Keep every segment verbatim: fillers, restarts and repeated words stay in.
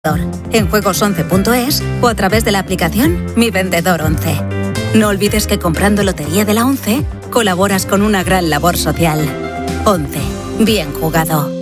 en juegos once punto es o a través de la aplicación Mi Vendedor once. No olvides que comprando Lotería de la once, colaboras con una gran labor social. once. Bien jugado.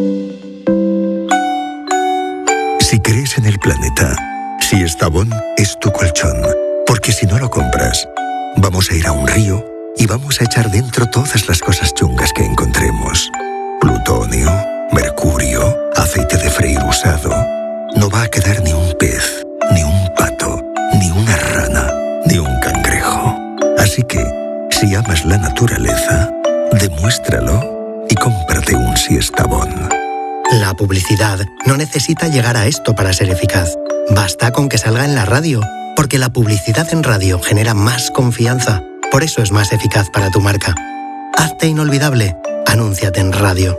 Si crees en el planeta, Si Estabón es tu colchón. Porque si no lo compras, vamos a ir a un río y vamos a echar dentro todas las cosas chungas que encontremos. Plutonio, mercurio, aceite de freír usado. No va a quedar ni un pez, ni un pato, ni una rana, ni un cangrejo. Así que, si amas la naturaleza, demuéstralo y cómprate un Si Estabón. La publicidad no necesita llegar a esto para ser eficaz. Basta con que salga en la radio, porque la publicidad en radio genera más confianza. Por eso es más eficaz para tu marca. Hazte inolvidable. Anúnciate en radio.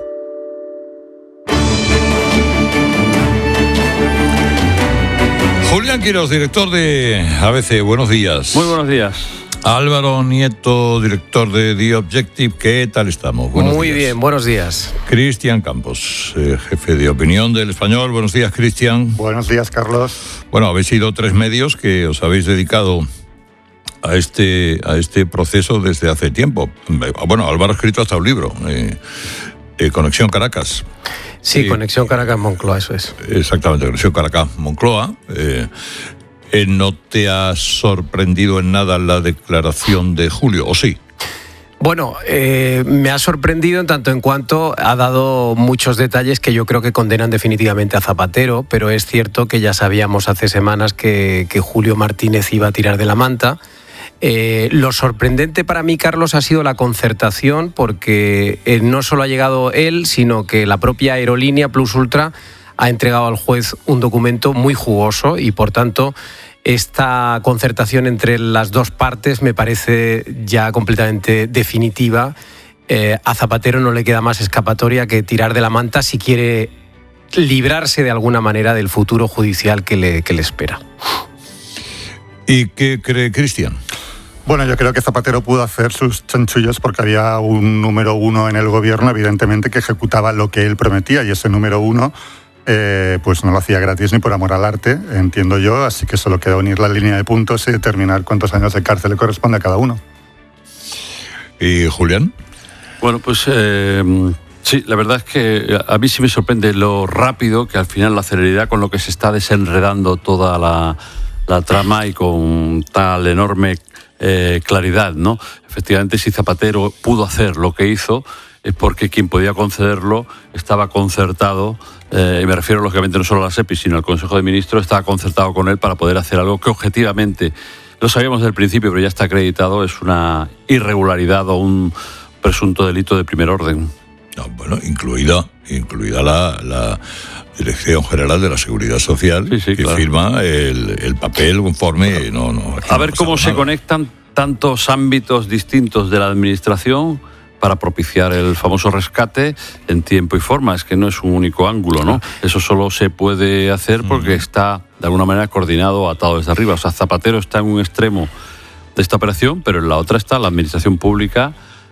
Julián Quirós, director de A B C, buenos días. Muy buenos días. Álvaro Nieto, director de The Objective, ¿qué tal estamos? Buenos Muy días. bien, buenos días. Cristian Campos, eh, jefe de opinión del Español. Buenos días, Cristian. Buenos días, Carlos. Bueno, habéis sido tres medios que os habéis dedicado a este, a este proceso desde hace tiempo. Bueno, Álvaro ha escrito hasta un libro, eh, eh, Conexión Caracas. Sí, eh, Conexión Caracas-Moncloa, eso es. Exactamente, Conexión Caracas-Moncloa. Eh, Eh, ¿No te ha sorprendido en nada la declaración de Julio, o sí? Bueno, eh, me ha sorprendido en tanto en cuanto ha dado muchos detalles que yo creo que condenan definitivamente a Zapatero, pero es cierto que ya sabíamos hace semanas que, que Julio Martínez iba a tirar de la manta. Eh, lo sorprendente para mí, Carlos, ha sido la concertación, porque eh, no solo ha llegado él, sino que la propia aerolínea Plus Ultra ha entregado al juez un documento muy jugoso y, por tanto, esta concertación entre las dos partes me parece ya completamente definitiva. Eh, a Zapatero no le queda más escapatoria que tirar de la manta si quiere librarse de alguna manera del futuro judicial que le, que le espera. ¿Y qué cree Cristian? Bueno, yo creo que Zapatero pudo hacer sus chanchullos porque había un número uno en el gobierno, evidentemente, que ejecutaba lo que él prometía, y ese número uno Eh, pues no lo hacía gratis ni por amor al arte, entiendo yo, así que solo queda unir la línea de puntos y determinar cuántos años de cárcel le corresponde a cada uno. ¿Y Julián? Bueno, pues eh, sí, la verdad es que a mí sí me sorprende lo rápido, que al final la celeridad con lo que se está desenredando toda la, la trama y con tal enorme eh, claridad, ¿no? Efectivamente, si Zapatero pudo hacer lo que hizo, es porque quien podía concederlo estaba concertado, eh, y me refiero lógicamente no solo a la SEPI, sino al Consejo de Ministros, estaba concertado con él para poder hacer algo que objetivamente, lo sabíamos desde el principio, pero ya está acreditado, es una irregularidad o un presunto delito de primer orden. No, bueno, incluida, incluida la, la Dirección General de la Seguridad Social, sí, sí, que claro. firma el, el papel conforme... No, no, a ver no cómo se conectan tantos ámbitos distintos de la administración para propiciar el famoso rescate en tiempo y forma. Es que no es un único ángulo, ¿no? Eso solo se puede hacer porque está, de alguna manera, coordinado, atado desde arriba. O sea, Zapatero está en un extremo de esta operación, pero en la otra está la administración pública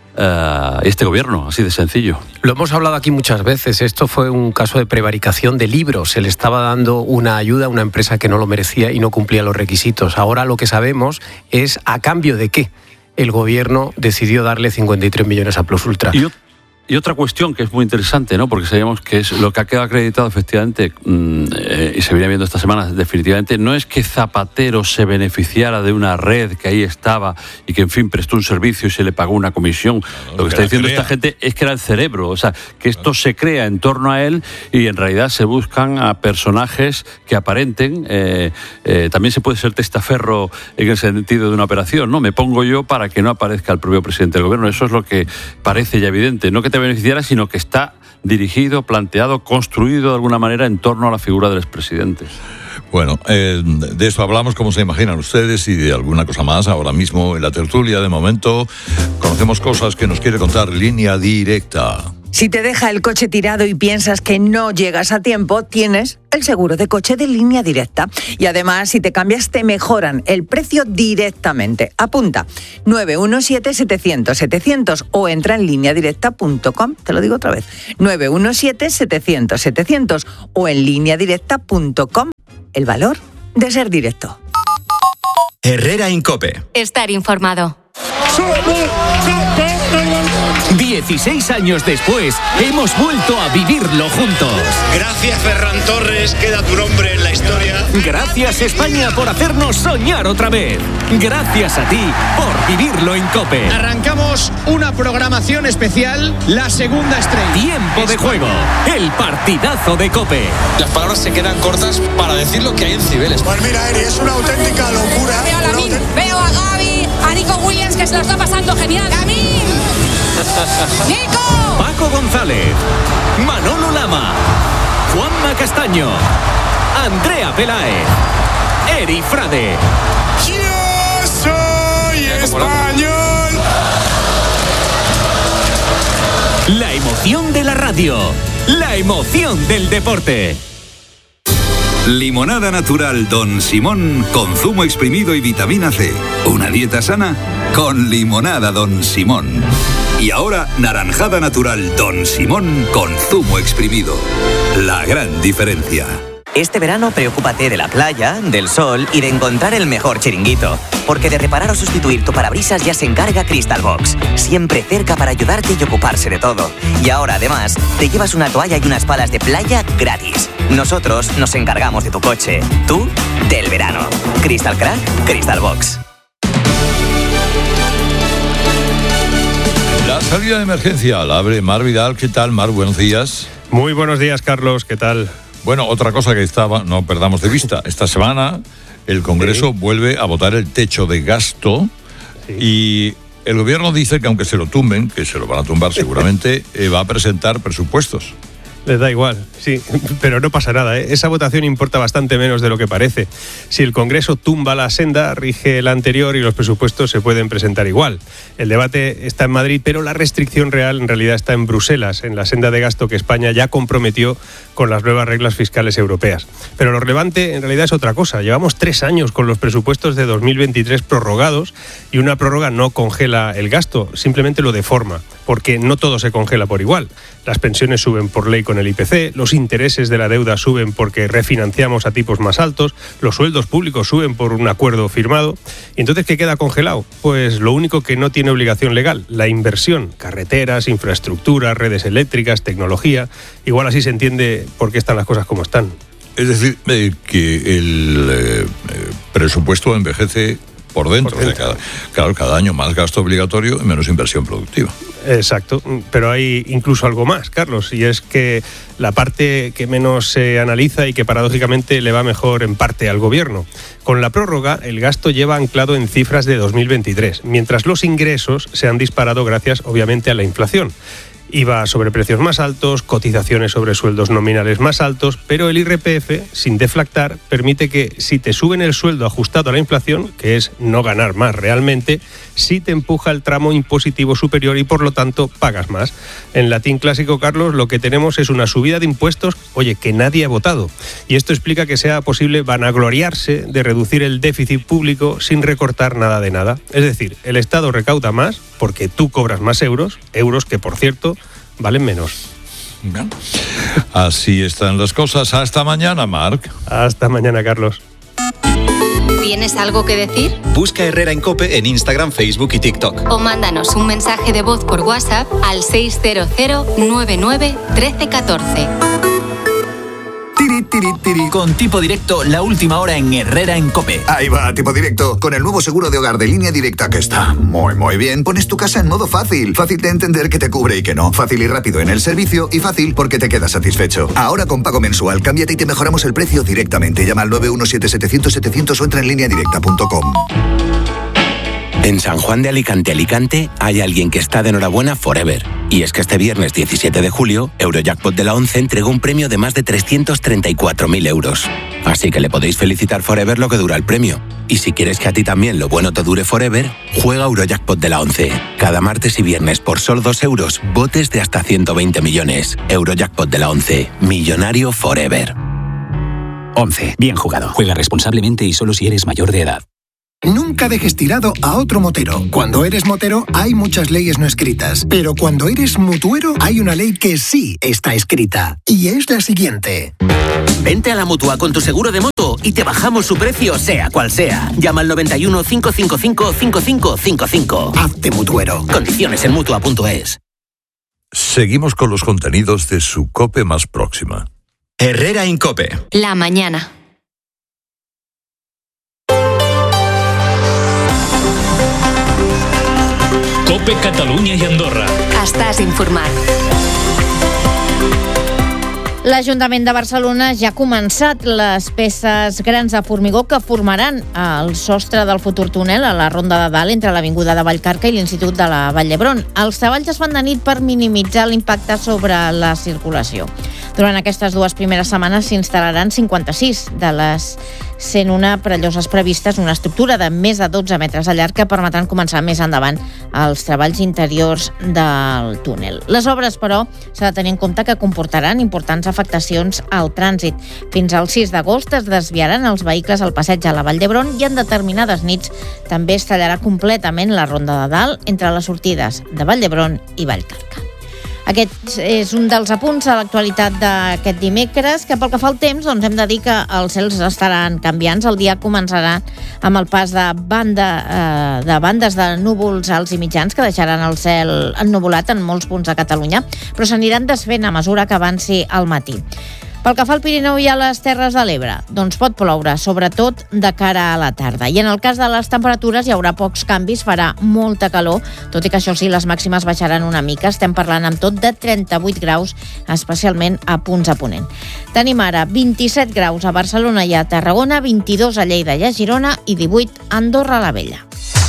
uh, y este gobierno, así de sencillo. Lo hemos hablado aquí muchas veces. Esto fue un caso de prevaricación de libros. Se le estaba dando una ayuda a una empresa que no lo merecía y no cumplía los requisitos. Ahora lo que sabemos es a cambio de qué el gobierno decidió darle cincuenta y tres millones a Plus Ultra. Y, y otra cuestión que es muy interesante, ¿no? Porque sabemos que es lo que ha quedado acreditado efectivamente, mmm, eh, y se viene viendo esta semana definitivamente, no es que Zapatero se beneficiara de una red que ahí estaba y que, en fin, prestó un servicio y se le pagó una comisión. Claro, lo que está diciendo crea. esta gente es que era el cerebro, o sea, que esto claro. se crea en torno a él y en realidad se buscan a personajes que aparenten. Eh, eh, también se puede ser testaferro en el sentido de una operación, ¿no? Me pongo yo para que no aparezca el propio presidente del gobierno. Eso es lo que parece ya evidente. No que te beneficiara, sino que está dirigido, planteado, construido de alguna manera en torno a la figura del expresidente. Bueno, eh, de esto hablamos, como se imaginan ustedes, y de alguna cosa más ahora mismo en la tertulia. De momento conocemos cosas que nos quiere contar Línea Directa. Si te deja el coche tirado y piensas que no llegas a tiempo, tienes el seguro de coche de Línea Directa. Y además, si te cambias, te mejoran el precio directamente. Apunta nueve uno siete, setecientos, setecientos o entra en línea directa punto com. Te lo digo otra vez. nueve uno siete, setecientos, setecientos o en línea directa punto com. El valor de ser directo. Herrera en COPE. Estar informado. dieciséis años después, hemos vuelto a vivirlo juntos. Gracias, Ferran Torres, queda tu nombre en la historia. Gracias, España, por hacernos soñar otra vez. Gracias a ti por vivirlo en COPE. Arrancamos una programación especial, la segunda estrella. Tiempo de juego, el partidazo de COPE. Las palabras se quedan cortas para decir lo que hay en Cibeles. Pues mira, Eri, es una auténtica locura. Veo a Lamin, autént... veo a Gaby, a Nico Williams, que se lo está pasando genial. ¡Lamin! ¡Nico! Paco González, Manolo Lama, Juanma Castaño, Andrea Peláez, Eri Frade. ¡Yo soy español! La emoción de la radio, la emoción del deporte. Limonada natural Don Simón con zumo exprimido y vitamina C. Una dieta sana con limonada Don Simón. Y ahora, naranjada natural Don Simón con zumo exprimido. La gran diferencia. Este verano preocúpate de la playa, del sol y de encontrar el mejor chiringuito. Porque de reparar o sustituir tu parabrisas ya se encarga Crystal Box. Siempre cerca para ayudarte y ocuparse de todo. Y ahora, además, te llevas una toalla y unas palas de playa gratis. Nosotros nos encargamos de tu coche. Tú, del verano. Crystal Crack, Crystal Box. La salida de emergencia la abre Mar Vidal. ¿Qué tal, Mar? Buenos días. Muy buenos días, Carlos. ¿Qué tal? Bueno, otra cosa que estaba, no perdamos de vista. Esta semana el Congreso sí. vuelve a votar el techo de gasto sí. y el gobierno dice que aunque se lo tumben, que se lo van a tumbar seguramente, eh, va a presentar presupuestos. Les da igual, sí, pero no pasa nada, ¿eh? Esa votación importa bastante menos de lo que parece. Si el Congreso tumba la senda, rige la anterior y los presupuestos se pueden presentar igual. El debate está en Madrid, pero la restricción real en realidad está en Bruselas, en la senda de gasto que España ya comprometió con las nuevas reglas fiscales europeas. Pero lo relevante en realidad es otra cosa. Llevamos tres años con los presupuestos de dos mil veintitrés prorrogados y una prórroga no congela el gasto, simplemente lo deforma, porque no todo se congela por igual. Las pensiones suben por ley con el I P C, los intereses de la deuda suben porque refinanciamos a tipos más altos, los sueldos públicos suben por un acuerdo firmado. ¿Y entonces qué queda congelado? Pues lo único que no tiene obligación legal, la inversión, carreteras, infraestructuras, redes eléctricas, tecnología. Igual así se entiende por qué están las cosas como están. Es decir, eh, que el eh, presupuesto envejece por dentro. Por dentro. O sea, cada, claro, cada año más gasto obligatorio y menos inversión productiva. Exacto, pero hay incluso algo más, Carlos, y es que la parte que menos se analiza y que paradójicamente le va mejor en parte al gobierno. Con la prórroga, el gasto lleva anclado en cifras de dos mil veintitrés, mientras los ingresos se han disparado gracias, obviamente, a la inflación. I V A sobre precios más altos, cotizaciones sobre sueldos nominales más altos, pero el I R P F, sin deflactar, permite que si te suben el sueldo ajustado a la inflación, que es no ganar más realmente, sí te empuja el tramo impositivo superior y por lo tanto pagas más. En latín clásico, Carlos, lo que tenemos es una subida de impuestos, oye, que nadie ha votado. Y esto explica que sea posible vanagloriarse de reducir el déficit público sin recortar nada de nada. Es decir, el Estado recauda más porque tú cobras más euros, euros que, por cierto, valen menos. Bien. Así están las cosas. Hasta mañana, Marc. Hasta mañana, Carlos. ¿Tienes algo que decir? Busca Herrera en COPE en Instagram, Facebook y TikTok. O mándanos un mensaje de voz por WhatsApp al seis cero cero, nueve nueve, uno tres uno cuatro. Tiri, tiri, tiri. Con Tipo Directo, la última hora en Herrera en COPE. Ahí va, Tipo Directo. Con el nuevo seguro de hogar de Línea Directa que está muy, muy bien. Pones tu casa en modo fácil. Fácil de entender que te cubre y que no. Fácil y rápido en el servicio y fácil porque te quedas satisfecho. Ahora con pago mensual, cámbiate y te mejoramos el precio directamente. Llama al nueve uno siete, setecientos, setecientos o entra en línea directa punto com. En San Juan de Alicante, Alicante, hay alguien que está de enhorabuena forever. Y es que este viernes diecisiete de julio, Eurojackpot de la once entregó un premio de más de trescientos treinta y cuatro mil euros. Así que le podéis felicitar forever lo que dura el premio. Y si quieres que a ti también lo bueno te dure forever, juega Eurojackpot de la once. Cada martes y viernes por solo dos euros, botes de hasta ciento veinte millones. Eurojackpot de la once. Millonario forever. once. Bien jugado. Juega responsablemente y solo si eres mayor de edad. Nunca dejes tirado a otro motero. Cuando eres motero hay muchas leyes no escritas, pero cuando eres mutuero hay una ley que sí está escrita, y es la siguiente. Vente a la Mutua con tu seguro de moto y te bajamos su precio sea cual sea. Llama al noventa y uno, cinco cinco cinco, cinco cinco cinco cinco. Hazte mutuero. Condiciones en mutua punto es. Seguimos con los contenidos de su COPE más próxima. Herrera Incope. La mañana. COPE Catalunya i Andorra. Estàs informat. L'Ajuntament de Barcelona ja ha començat les peces grans de formigó que formaran el sostre del futur túnel a la Ronda de Dalt entre l'Avinguda de Vallcarca i l'Institut de la Vall d'Hebron. Els treballs es fan de nit per minimitzar l'impacte sobre la circulació. Durant aquestes dues primeres setmanes s'instal·laran cinquanta-sis de les cent una perilloses previstes, una estructura de més de dotze metres de llarg que permetran començar més endavant els treballs interiors del túnel. Les obres, però, s'ha de tenir en compte que comportaran importants afectacions al trànsit. Fins al sis d'agost es desviaran els vehicles al passeig a la Vall d'Hebron i en determinades nits també es tallarà completament la Ronda de Dalt entre les sortides de Vall d'Hebron i Vallcarca. Aquest és un dels apunts a l'actualitat d'aquest dimecres, que pel que fa al temps, doncs hem de dir que els cels estaran canviants. El dia començarà amb el pas de, banda, eh, de bandes de núvols alts i mitjans que deixaran el cel ennuvolat en molts punts de Catalunya, però s'aniran desfent a mesura que avanci el matí. Pel que fa al Pirineu i a les Terres de l'Ebre, doncs pot ploure, sobretot de cara a la tarda. I en el cas de les temperatures hi haurà pocs canvis, farà molta calor, tot i que això sí, les màximes baixaran una mica. Estem parlant amb tot de trenta-vuit graus, especialment a punts a ponent. Tenim ara vint-i-set graus a Barcelona i a Tarragona, vint-i-dos a Lleida i a Girona i divuit a Andorra la Vella.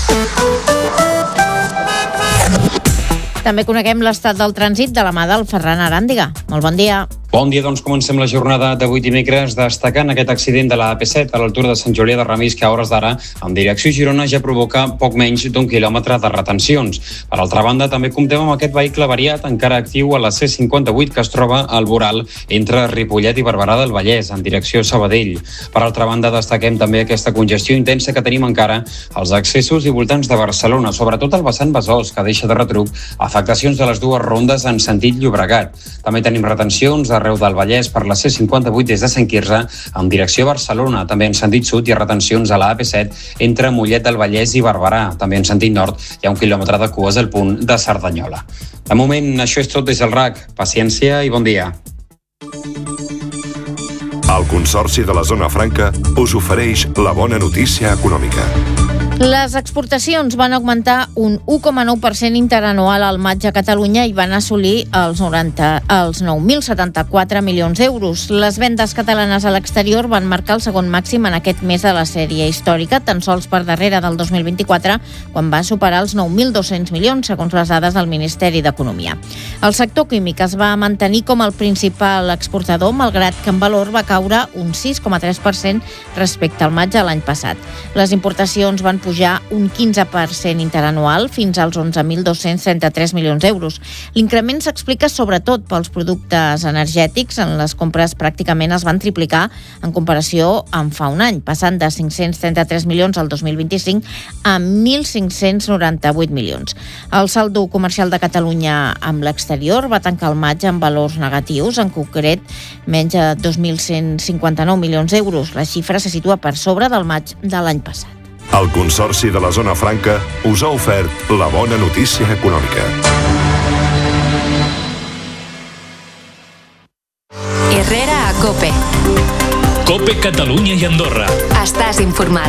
També coneguem l'estat del trànsit de la mà del Ferran Aràndiga. Molt bon dia. Bon dia, doncs comencem la jornada d'avui dimecres destacant aquest accident de la A P set a l'altura de Sant Julià de Ramis que a hores d'ara, en direcció a Girona, ja provoca poc menys d'un quilòmetre de retencions. Per altra banda, també comptem amb aquest vehicle variat encara actiu a la C cinquanta-vuit que es troba al voral entre Ripollet i Barberà del Vallès, en direcció a Sabadell. Per altra banda, destaquem també aquesta congestió intensa que tenim encara als accessos i voltants de Barcelona, sobretot al vessant Besòs, que deixa de retruc afectacions de les dues rondes en sentit Llobregat. També tenim retencions arreu del Vallès per la C cinquanta-vuit des de Sant Quirze en direcció a Barcelona. També en sentit sud hi ha retencions a la A P set entre Mollet del Vallès i Barberà. També en sentit nord hi ha un quilòmetre de cues al punt de Cerdanyola. De moment, això és tot des del R A C. Paciència i bon dia. El Consorci de la Zona Franca us ofereix la bona notícia econòmica. Les exportacions van augmentar un u coma nou per cent interanual al maig a Catalunya i van assolir els, noranta, els nou mil setanta-quatre milions d'euros. Les vendes catalanes a l'exterior van marcar el segon màxim en aquest mes de la sèrie històrica, tan sols per darrere del dos mil vint-i-quatre, quan va superar els nou mil dos-cents milions, segons les dades del Ministeri d'Economia. El sector químic es va mantenir com el principal exportador, malgrat que en valor va caure un sis coma tres per cent respecte al maig de l'any passat. Les importacions van pujar un quinze per cent interanual fins als onze mil dos-cents trenta-tres milions d'euros. L'increment s'explica sobretot pels productes energètics. En les compres pràcticament es van triplicar en comparació amb fa un any, passant de cinc-cents trenta-tres milions al dos mil vint-i-cinc a mil cinc-cents noranta-vuit milions. El saldo comercial de Catalunya amb l'exterior va tancar el maig amb valors negatius, en concret menys de dos mil cent cinquanta-nou milions d'euros. La xifra se situa per sobre del maig de l'any passat. El Consorci de la Zona Franca us ha ofert la bona notícia econòmica. Herrera a COPE. COPE Catalunya y Andorra. Estás informat.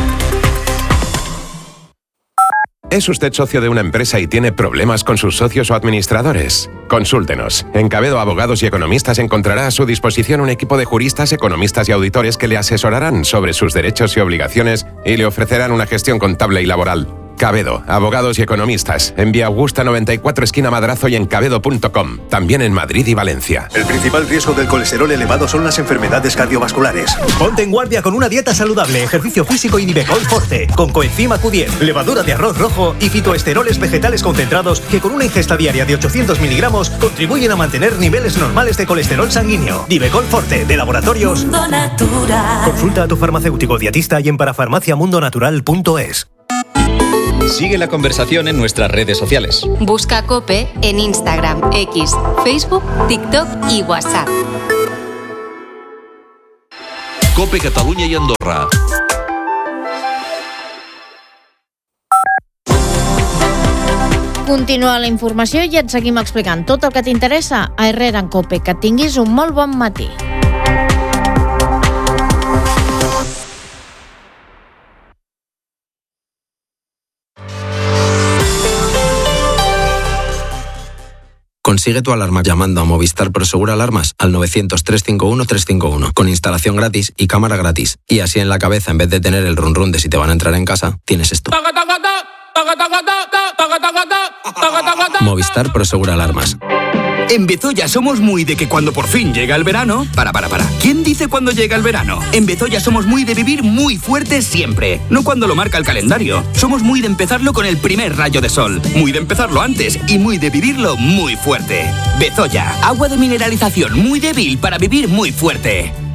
¿Es usted socio de una empresa y tiene problemas con sus socios o administradores? Consúltenos. En Cabedo Abogados y Economistas encontrará a su disposición un equipo de juristas, economistas y auditores que le asesorarán sobre sus derechos y obligaciones y le ofrecerán una gestión contable y laboral. Cabedo, abogados y economistas. En Vía Augusta noventa y cuatro, esquina Madrazo, y en cabedo punto com. También en Madrid y Valencia. El principal riesgo del colesterol elevado son las enfermedades cardiovasculares. Ponte en guardia con una dieta saludable, ejercicio físico y Nivecol Forte, con coenzima Q diez, levadura de arroz rojo y fitoesteroles vegetales concentrados que con una ingesta diaria de ochocientos miligramos contribuyen a mantener niveles normales de colesterol sanguíneo. Nivecol Forte, de Laboratorios Mundo Natural. Consulta a tu farmacéutico dietista y en parafarmaciamundonatural punto es. Sigue la conversación en nuestras redes sociales. Busca COPE en Instagram, X, Facebook, TikTok y WhatsApp. COPE Catalunya i Andorra. Continua la informació i et seguim explicant tot el que t'interessa a Herrera en COPE. Que tinguis un molt bon matí. Consigue tu alarma llamando a Movistar Prosegur Alarmas al novecientos, trescientos cincuenta y uno, trescientos cincuenta y uno con instalación gratis y cámara gratis. Y así en la cabeza, en vez de tener el run run de si te van a entrar en casa, tienes esto. Movistar Prosegur Alarmas. En Bezoya somos muy de que cuando por fin llega el verano... Para, para, para. ¿Quién dice cuando llega el verano? En Bezoya somos muy de vivir muy fuerte siempre. No cuando lo marca el calendario. Somos muy de empezarlo con el primer rayo de sol. Muy de empezarlo antes y muy de vivirlo muy fuerte. Bezoya. Agua de mineralización muy débil para vivir muy fuerte.